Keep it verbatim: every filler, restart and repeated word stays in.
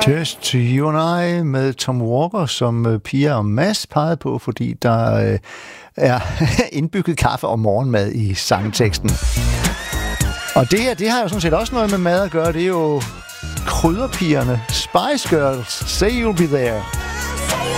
Cheers to you and I med Tom Walker, som uh, Pia og Mads pegede på, fordi der uh, er indbygget kaffe og morgenmad i sangteksten. Og det her, det har jo sådan set også noget med mad at gøre. Det er jo krydderpigerne, Spice Girls, Say You'll Be There.